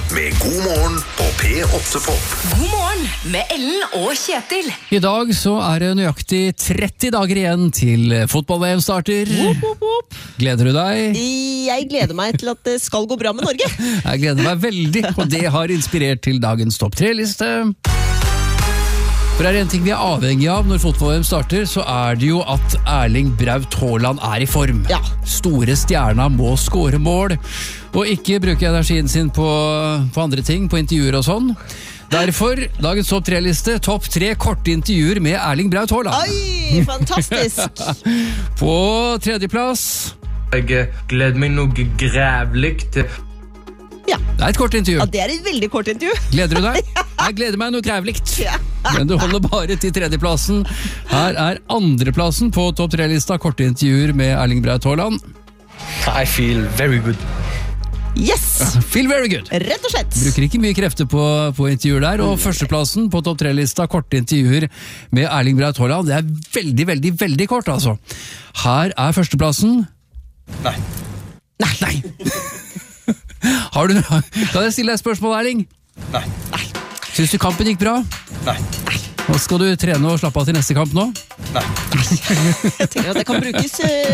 med God morgen på P8 Pop. God morgen med Ellen og Kjetil. I dag så er det nøyaktig 30 dager igjen til fotball-VM starter. Whoop, whoop, whoop. Gleder du deg? Jeg gleder meg til at det skal gå bra med Norge. Jeg gleder meg veldig, og det har inspirert til dagens topp 3-liste. For er det en ting vi er avhengig av når fotball-VM starter, så er det jo at Erling Braut Haaland er i form. Ja. Store stjerna må score mål, og ikke bruke energien sin på andre ting, på intervjuer og sånn. Derfor, dagens topp 3-liste, topp 3 korte intervjuer med Erling Braut Haaland. Oi, fantastisk. På tredjeplass. Jeg gleder meg noe grævligt. Ja. Det er et kort intervju. Ja, det er et veldig kort intervju. Gleder du deg? Jeg gleder meg noe grævlikt. Ja. Men du holder bare til tredjeplassen. Her er andreplassen på topp 3-lista korte intervjuer med Erling Braut Haaland. I feel very good. Yes, Feel very good. rett og slett. Bruker ikke mye krefter på intervjuer der. Og førsteplassen på topp 3-lista korte intervjuer med Erling Braut Haaland. Det er veldig, veldig, veldig kort, altså. Her er førsteplassen. Nei. Nei. Kan jeg stille deg et spørsmål, Erling? Nei. Syns du kampen gikk bra? Nei. Og skal du trene og slappe av til neste kamp nå? Nei. Jeg tenker at det kan brukes